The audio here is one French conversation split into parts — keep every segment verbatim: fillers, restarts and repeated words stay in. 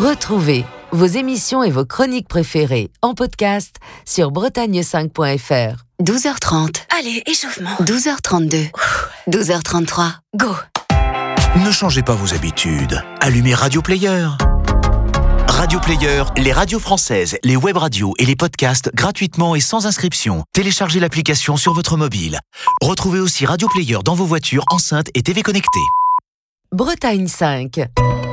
Retrouvez vos émissions et vos chroniques préférées en podcast sur bretagne cinq point f r. douze heures trente. Allez, échauffement. douze heures trente-deux. douze heures trente-trois. Go. Ne changez pas vos habitudes. Allumez Radio Player. Radio Player, les radios françaises, les web radios et les podcasts gratuitement et sans inscription. Téléchargez l'application sur votre mobile. Retrouvez aussi Radio Player dans vos voitures, enceintes et T V connectées. Bretagne cinq.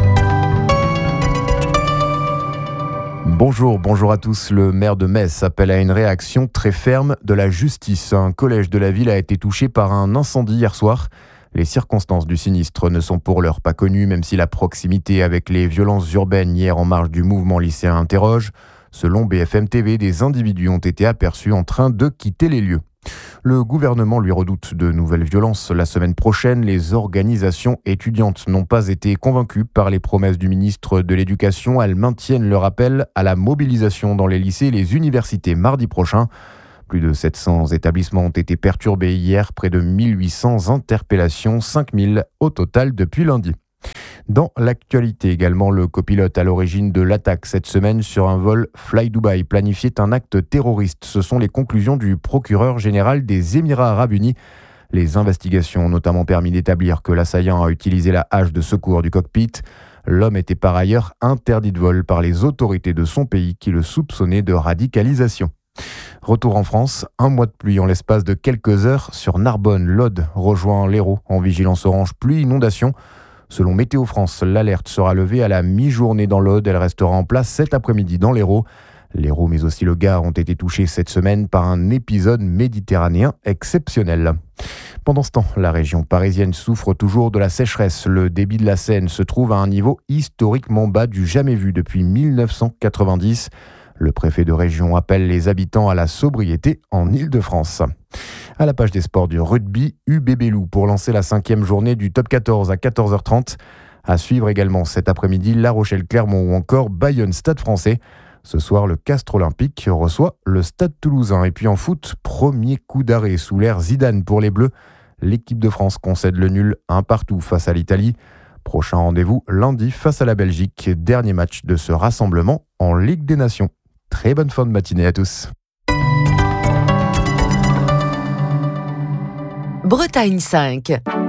Bonjour, bonjour à tous. Le maire de Metz appelle à une réaction très ferme de la justice. Un collège de la ville a été touché par un incendie hier soir. Les circonstances du sinistre ne sont pour l'heure pas connues, même si la proximité avec les violences urbaines hier en marge du mouvement lycéen interroge. Selon B F M T V, des individus ont été aperçus en train de quitter les lieux. Le gouvernement lui redoute de nouvelles violences. La semaine prochaine, les organisations étudiantes n'ont pas été convaincues par les promesses du ministre de l'Éducation. Elles maintiennent leur appel à la mobilisation dans les lycées et les universités mardi prochain. Plus de sept cents établissements ont été perturbés hier, près de mille huit cents interpellations, cinq mille au total depuis lundi. Dans l'actualité également, le copilote à l'origine de l'attaque cette semaine sur un vol Fly Dubai planifiait un acte terroriste. Ce sont les conclusions du procureur général des Émirats arabes unis. Les investigations ont notamment permis d'établir que l'assaillant a utilisé la hache de secours du cockpit. L'homme était par ailleurs interdit de vol par les autorités de son pays qui le soupçonnaient de radicalisation. Retour en France, un mois de pluie en l'espace de quelques heures sur Narbonne. L'Aude rejoint l'Hérault en vigilance orange pluie-inondation. Selon Météo France, l'alerte sera levée à la mi-journée dans l'Aude. Elle restera en place cet après-midi dans l'Hérault. L'Hérault mais aussi le Gard ont été touchés cette semaine par un épisode méditerranéen exceptionnel. Pendant ce temps, la région parisienne souffre toujours de la sécheresse. Le débit de la Seine se trouve à un niveau historiquement bas du jamais vu depuis mille neuf cent quatre-vingt-dix. Le préfet de région appelle les habitants à la sobriété en Île-de-France. À la page des sports du rugby, U B B Loup pour lancer la cinquième journée du top quatorze à quatorze heures trente. À suivre également cet après-midi, La Rochelle-Clermont ou encore Bayonne-Stade français. Ce soir, le Castres Olympique reçoit le Stade Toulousain. Et puis en foot, premier coup d'arrêt sous l'ère Zidane pour les Bleus. L'équipe de France concède le nul un partout face à l'Italie. Prochain rendez-vous lundi face à la Belgique. Dernier match de ce rassemblement en Ligue des Nations. Très bonne fin de matinée à tous. Bretagne cinq.